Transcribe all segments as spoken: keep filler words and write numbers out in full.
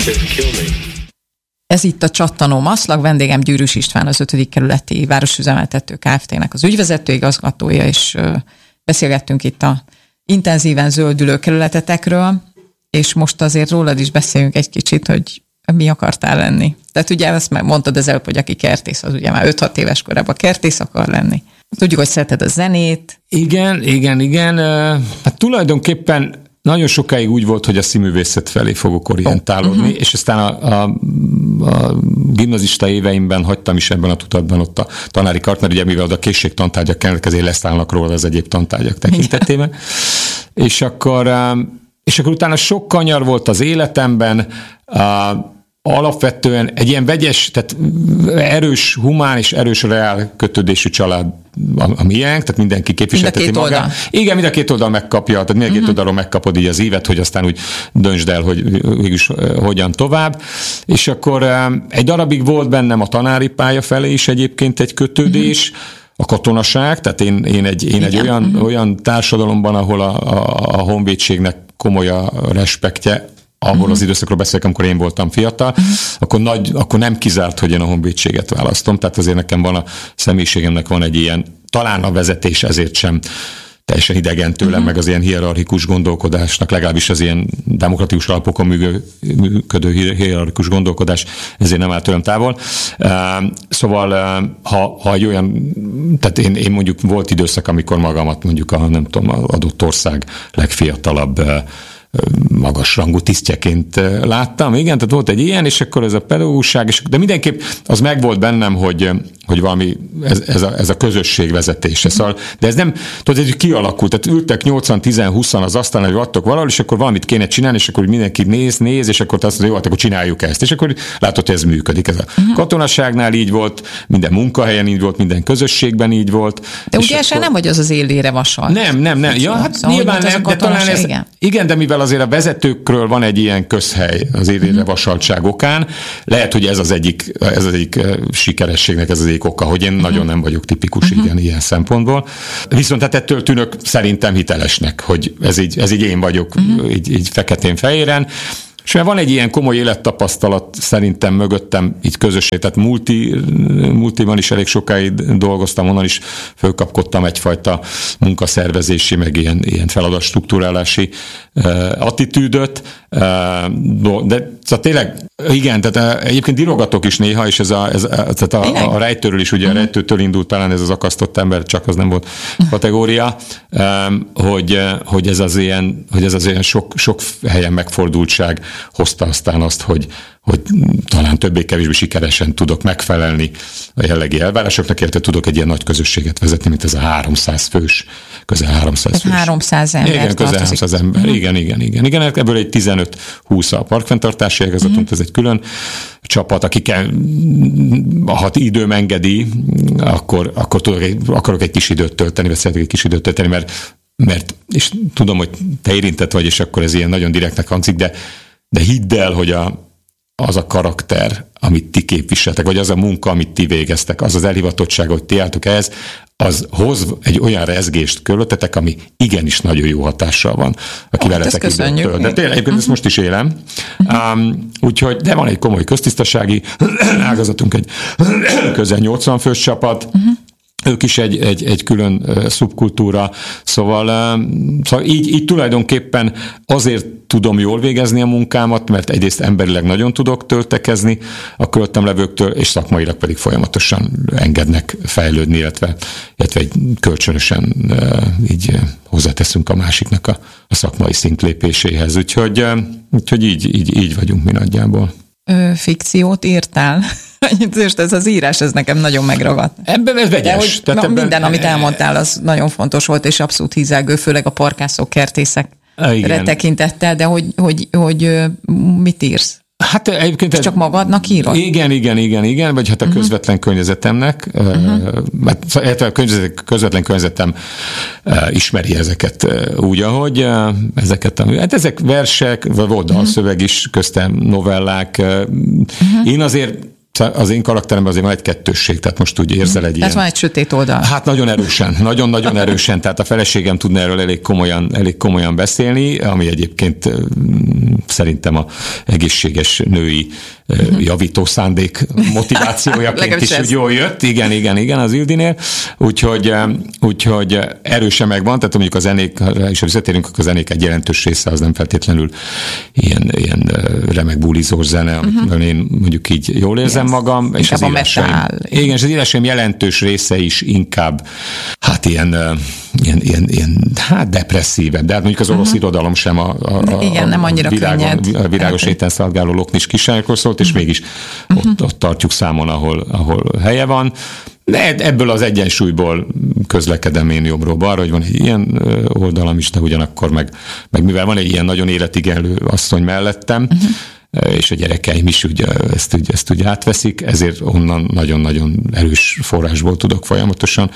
Ez itt a Csattanó Maszlag, vendégem Gyűrűs István, az ötödik kerületi Városüzemeltető Kft-nek az ügyvezető igazgatója, és beszélgettünk itt a intenzíven zöldülő kerületetekről, és most azért rólad is beszéljünk egy kicsit, hogy mi akartál lenni. Tehát ugye ezt már mondtad az előbb, hogy aki kertész, az ugye már öt-hat éves korában kertész akar lenni. Tudjuk, hogy szereted a zenét. Igen, igen, igen. Hát tulajdonképpen nagyon sokáig úgy volt, hogy a színművészet felé fogok orientálódni, uh-huh. és aztán a, a, a gimnazista éveimben hagytam is ebben a tudatban ott a tanári kart, mert ugye mivel oda készségtantárgyak kellnek, ezért leszállnak róla az egyéb tantárgyak tekintetében. és akkor, és akkor utána sok kanyar volt az életemben, alapvetően egy ilyen vegyes, tehát erős, humán és erős reál kötődésű család a miénk, tehát mindenki képviselteti magát. Oldal. Igen, mind a két oldal megkapja, tehát mind a két uh-huh. oldalról megkapod így az ívet, hogy aztán úgy döntsd el, hogy végülis hogyan tovább. És akkor egy darabig volt bennem a tanári pálya felé is egyébként egy kötődés, uh-huh. a katonaság, tehát én, én egy, én egy olyan, uh-huh. olyan társadalomban, ahol a, a, a honvédségnek komoly a respektje, ahol uh-huh. az időszakról beszélek, amikor én voltam fiatal, uh-huh. akkor, nagy, akkor nem kizárt, hogy én a honvédséget választom, tehát azért nekem van a személyiségemnek van egy ilyen, talán a vezetés ezért sem teljesen idegen tőlem, uh-huh. meg az ilyen hierarchikus gondolkodásnak, legalábbis az ilyen demokratikus alapokon működő hierarchikus gondolkodás, ezért nem áll tőlem távol. Szóval, ha, ha egy olyan, tehát én, én mondjuk volt időszak, amikor magamat mondjuk a, nem tudom, az adott ország legfiatalabb magasrangú tisztjeként láttam. Igen, tehát volt egy ilyen, és akkor ez a pedagógusság, és, de mindenképp az megvolt bennem, hogy, hogy valami, ez, ez, a, ez a közösség vezetése. Szóval, de ez nem, tudod, ez kialakult, tehát ültek nyolcvan-tíz-húszan az asztalon, hogy adtok valahol, és akkor valamit kéne csinálni, és akkor mindenki néz, néz, és akkor azt mondja, jó, akkor csináljuk ezt. És akkor látod, hogy ez működik. Ez a uh-huh. katonaságnál így volt, minden munkahelyen így volt, minden közösségben így volt. De ugye akkor... nem vagy az az élére vasalt. Nem, nem, nem. Ja, hát szóval nyilván nem, de talán ez, igen. igen, de mivel azért a vezetőkről van egy ilyen közhely az élére uh-huh. vasaltság okán, lehet, hogy ez az egyik, ez az egyik sikerességnek ez az egyik oka, hogy én uh-huh. nagyon nem vagyok tipikus uh-huh. igen, ilyen szempontból. Viszont hát ettől tűnök szerintem hitelesnek, hogy ez így, ez így én vagyok, uh-huh. így, így feketén-fehéren. És mert van egy ilyen komoly élettapasztalat szerintem mögöttem így közösség, tehát multi, multiban is elég sokáig dolgoztam, onnan is fölkapkodtam egyfajta munkaszervezési, meg ilyen, ilyen feladatstruktúrálási uh, attitűdöt, uh, de szóval tényleg, igen, tehát egyébként írogatok is néha, és ez a, ez, tehát a, a rejtőről is, ugye uh-huh. a rejtőtől indult talán ez az akasztott ember, csak az nem volt kategória, um, hogy, hogy ez az ilyen, hogy ez az ilyen sok, sok helyen megfordultság hozta aztán azt, hogy, hogy talán többé-kevésbé sikeresen tudok megfelelni a jellegi elvárásoknak, érte tudok egy ilyen nagy közösséget vezetni, mint ez a háromszáz fős, közel háromszáz fős. háromszáz ember. Igen, közel háromszáz ember. Uh-huh. Igen, igen, igen. Igen, ebből egy tizenöt-húsz a parkfenntartási ágazatunk, uh-huh. ez egy külön csapat, akikkel, ha időm engedi, akkor, akkor tudok egy, akarok egy kis időt tölteni, vagy szeretnék egy kis időt tölteni, mert, mert és tudom, hogy te érintett vagy, és akkor ez ilyen nagyon direktnek hangzik, de De hidd el, hogy a, az a karakter, amit ti képviseltek, vagy az a munka, amit ti végeztek, az az elhivatottság, hogy ti álltok ehhez, az hoz egy olyan rezgést körülöttetek, ami igenis nagyon jó hatással van, aki oh, veletek időt. De tényleg, uh-huh. ezt most is élem. Uh-huh. Um, úgyhogy, de van egy komoly köztisztasági ágazatunk, egy közel nyolcvan fős csapat, uh-huh. ők is egy, egy, egy külön uh, szubkultúra, szóval, uh, szóval így, így tulajdonképpen azért tudom jól végezni a munkámat, mert egyrészt emberileg nagyon tudok töltekezni a körülöttem levőktől, és szakmailag pedig folyamatosan engednek fejlődni, illetve, illetve egy kölcsönösen uh, így uh, hozzáteszünk a másiknak a, a szakmai szintlépéséhez. Úgyhogy, uh, úgyhogy így, így, így vagyunk mi nagyjából. Ö, fikciót írtál? Ez az írás, ez nekem nagyon megragadt. Ebben ez vegyes. Hogy, Tehát na, ebben... Minden, amit elmondtál, az nagyon fontos volt, és abszolút hízelgő, főleg a parkászok, kertészekre tekintettel, de hogy, hogy, hogy mit írsz? Hát egyébként... Ez csak magadnak írod? Igen, igen, igen, igen, vagy hát a uh-huh. közvetlen környezetemnek, uh-huh. mert a közvetlen környezetem ismeri ezeket úgy, ahogy ezeket, hát ezek versek, volt dalszöveg is, köztem novellák. Uh-huh. Én azért az én karakteremben azért van egy kettősség, tehát most úgy érzel egy tehát ilyen... van egy sötét oldal. Hát nagyon erősen, nagyon-nagyon erősen, tehát a feleségem tudna erről elég komolyan, elég komolyan beszélni, ami egyébként szerintem a egészséges női javító szándék motivációjaként is úgy jól jött. Igen, igen, igen, az Ildinél. Úgyhogy, úgyhogy erősen megvan, tehát mondjuk a zenék, és ha visszatérünk, akkor a zenék egy jelentős része az nem feltétlenül ilyen, ilyen remek bulizós zene, amit uh-huh. én mondjuk így jól érzem yes. magam. És az írásaim, igen, és az írásaim jelentős része is inkább hát ilyen, ilyen, ilyen, ilyen hát depresszívebb, de hát mondjuk az orosz uh-huh. irodalom sem a, a, igen, nem annyira virágon, a virágos éten szolgáló Loknis kisányokról szólt, és uh-huh. mégis uh-huh. ott, ott tartjuk számon, ahol, ahol helye van. De ebből az egyensúlyból közlekedem én jobbról balra, hogy van egy ilyen oldalam is, de ugyanakkor meg, meg mivel van egy ilyen nagyon életigenlő asszony mellettem, uh-huh. és a gyerekeim is ugye ezt, ugye, ezt ugye átveszik, ezért onnan nagyon-nagyon erős forrásból tudok folyamatosan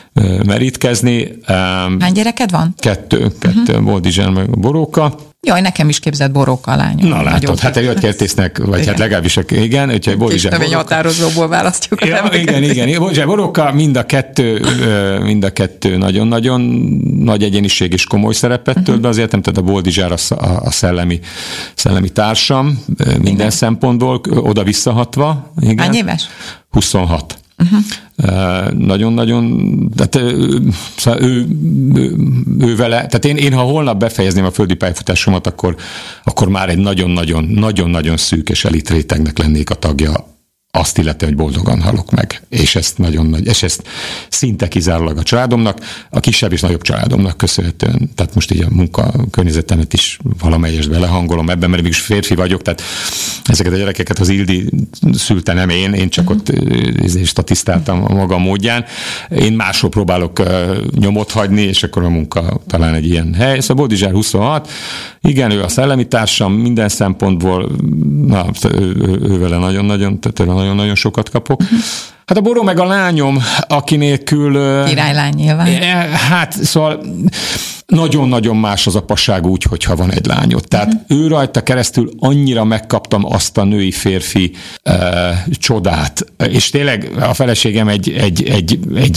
merítkezni. Hány gyereked van? Kettő, kettő, uh-huh. Boldizsán meg Boróka. Jaj, nekem is képzett Boróka a lányom. Na látod, hát egy kertésznek, vagy igen. hát legalábbis, igen, úgyhogy Boldizsán Boróka. Határozóból választjuk. Ja, igen, igen, Boldizsán Boróka, mind a kettő, mind a kettő nagyon-nagyon nagy egyeniség és komoly szerepet tölt be, azért nem, tehát a Boldizsár a, a szellemi, szellemi társam minden igen. szempontból, oda visszahatva. Igen. Hány éves? huszonhat. Uh-huh. Uh, nagyon-nagyon, tehát szóval ő, ő, ő vele, tehát én, én ha holnap befejezném a földi pályafutásomat, akkor, akkor már egy nagyon-nagyon, nagyon-nagyon szűk és elit rétegnek lennék a tagja, azt illetően, hogy boldogan halok meg. És ezt nagyon nagy, és ezt szinte kizárólag a családomnak, a kisebb és nagyobb családomnak köszönhetően, tehát most így a munka környezetemet is valamelyest belehangolom ebben, mert mégis férfi vagyok, tehát ezeket a gyerekeket az Ildi szülte, nem én, én csak uh-huh. ott és statisztáltam a maga módján. Én máshol próbálok uh, nyomot hagyni, és akkor a munka talán egy ilyen hely. Szóval Boldizsár huszonhat, igen, ő a szellemi társam, minden szempontból, na, ő, ő, ő vele nagyon-nagyon, tehát nagyon-nagyon sokat kapok. Uh-huh. Hát a Boró meg a lányom, aki nélkül... Királylány nyilván. Hát, szóval nagyon-nagyon más az apaság úgy, hogyha van egy lányod. Tehát uh-huh. ő rajta keresztül annyira megkaptam azt a női-férfi uh, csodát. És tényleg a feleségem egy, egy, egy, egy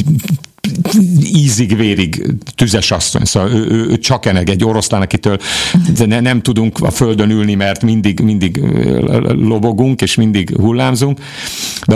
ízig-vérig tüzes asszony, szóval ő, ő, ő csak eneg egy oroszlán, akitől ne, nem tudunk a földön ülni, mert mindig, mindig lobogunk, és mindig hullámzunk. De